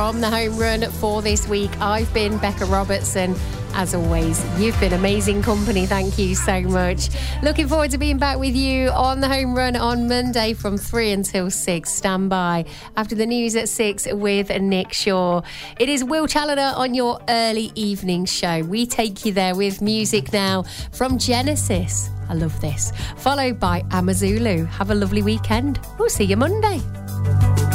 From the home run for this week, I've been Becca Robertson. As always, you've been amazing company. Thank you so much. Looking forward to being back with you on the home run on Monday from 3 until 6. Stand by after the news at 6 with Nick Shaw. It is Will Challoner on your early evening show. We take you there with music now from Genesis. I love this. Followed by Amazulu. Have a lovely weekend. We'll see you Monday.